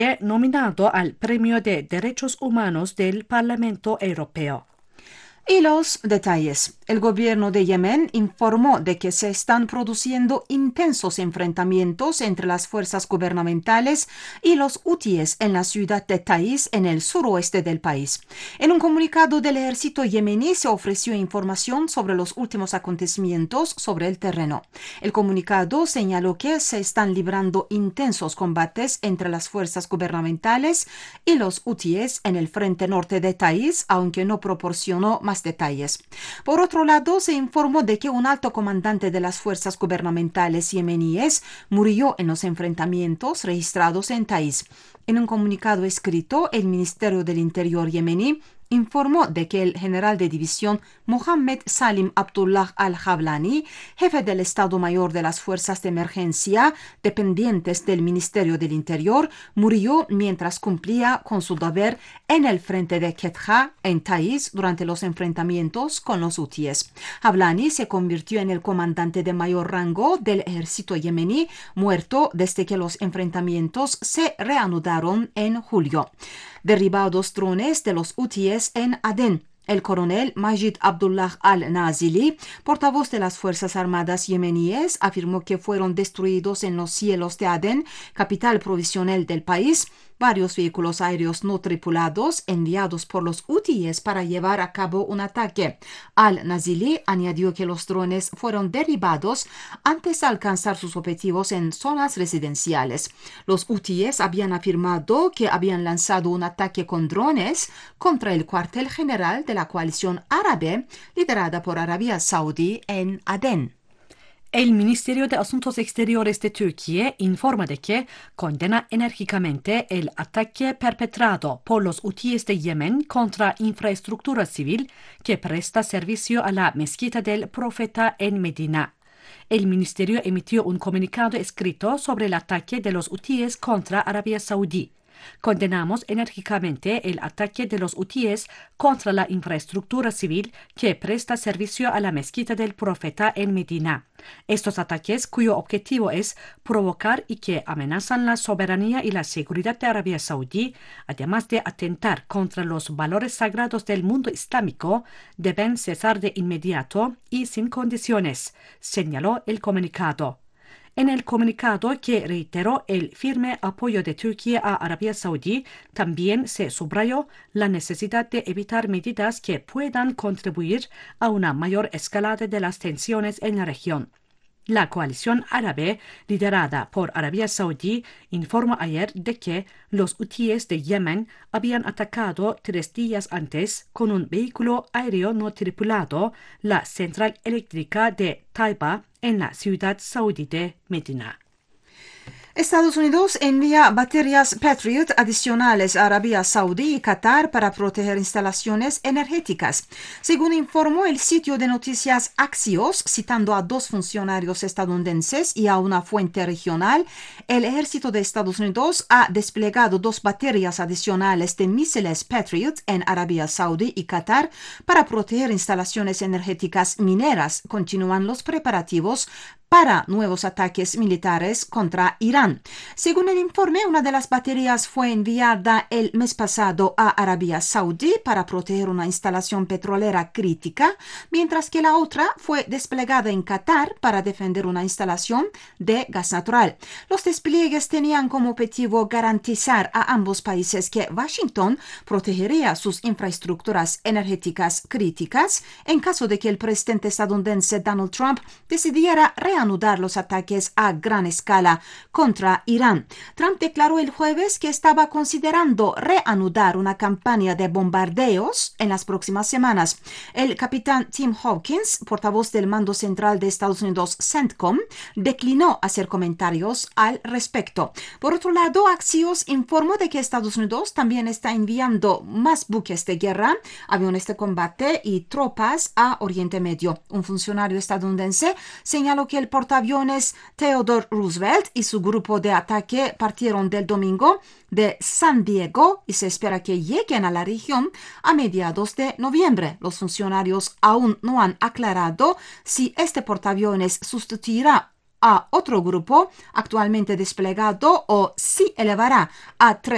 nominado al Premio de Derechos Humanos del Parlamento Europeo. Y los detalles. El gobierno de Yemen informó de que se están produciendo intensos enfrentamientos entre las fuerzas gubernamentales y los hutíes en la ciudad de Taiz, en el suroeste del país. En un comunicado del ejército yemení se ofreció información sobre los últimos acontecimientos sobre el terreno. El comunicado señaló que se están librando intensos combates entre las fuerzas gubernamentales y los hutíes en el frente norte de Taiz, aunque no proporcionó más detalles. Por otro lado, se informó de que un alto comandante de las fuerzas gubernamentales yemeníes murió en los enfrentamientos registrados en Taiz. En un comunicado escrito, el Ministerio del Interior yemení informó de que el general de división Mohammed Salim Abdullah al-Jablani, jefe del Estado Mayor de las Fuerzas de Emergencia dependientes del Ministerio del Interior, murió mientras cumplía con su deber en el frente de Ketja, en Taiz, durante los enfrentamientos con los hutíes. Jablani se convirtió en el comandante de mayor rango del ejército yemení, muerto desde que los enfrentamientos se reanudaron en julio. Derribados drones de los hutíes en Adén. El coronel Majid Abdullah al-Nazili, portavoz de las Fuerzas Armadas yemeníes, afirmó que fueron destruidos en los cielos de Adén, capital provisional del país, varios vehículos aéreos no tripulados enviados por los hutíes para llevar a cabo un ataque. Al-Nazili añadió que los drones fueron derribados antes de alcanzar sus objetivos en zonas residenciales. Los hutíes habían afirmado que habían lanzado un ataque con drones contra el cuartel general de la coalición árabe liderada por Arabia Saudí en Adén. El Ministerio de Asuntos Exteriores de Turquía informa de que condena enérgicamente el ataque perpetrado por los hutíes de Yemen contra infraestructura civil que presta servicio a la mezquita del Profeta en Medina. El ministerio emitió un comunicado escrito sobre el ataque de los hutíes contra Arabia Saudí. Condenamos enérgicamente el ataque de los hutíes contra la infraestructura civil que presta servicio a la mezquita del Profeta en Medina. Estos ataques, cuyo objetivo es provocar y que amenazan la soberanía y la seguridad de Arabia Saudí, además de atentar contra los valores sagrados del mundo islámico, deben cesar de inmediato y sin condiciones, señaló el comunicado. En el comunicado, que reiteró el firme apoyo de Turquía a Arabia Saudí, también se subrayó la necesidad de evitar medidas que puedan contribuir a una mayor escalada de las tensiones en la región. La coalición árabe, liderada por Arabia Saudí, informó ayer de que los hutíes de Yemen habían atacado 3 días antes con un vehículo aéreo no tripulado la central eléctrica de Taiba en la ciudad saudí de Medina. Estados Unidos envía baterías Patriot adicionales a Arabia Saudí y Qatar para proteger instalaciones energéticas. Según informó el sitio de noticias Axios, citando a 2 funcionarios estadounidenses y a una fuente regional, el ejército de Estados Unidos ha desplegado 2 baterías adicionales de misiles Patriot en Arabia Saudí y Qatar para proteger instalaciones energéticas mineras. Continúan los preparativos para nuevos ataques militares contra Irán. Según el informe, una de las baterías fue enviada el mes pasado a Arabia Saudí para proteger una instalación petrolera crítica, mientras que la otra fue desplegada en Qatar para defender una instalación de gas natural. Los despliegues tenían como objetivo garantizar a ambos países que Washington protegería sus infraestructuras energéticas críticas en caso de que el presidente estadounidense Donald Trump decidiera reanudar los ataques a gran escala contra Irán. Trump declaró el jueves que estaba considerando reanudar una campaña de bombardeos en las próximas semanas. El capitán Tim Hawkins, portavoz del Mando Central de Estados Unidos CENTCOM, declinó hacer comentarios al respecto. Por otro lado, Axios informó de que Estados Unidos también está enviando más buques de guerra, aviones de combate y tropas a Oriente Medio. Un funcionario estadounidense señaló que el portaaviones Theodore Roosevelt y su grupo de ataque partieron del domingo de San Diego y se espera que lleguen a la región a mediados de noviembre. Los funcionarios aún no han aclarado si este portaaviones sustituirá a otro grupo actualmente desplegado o si elevará a 3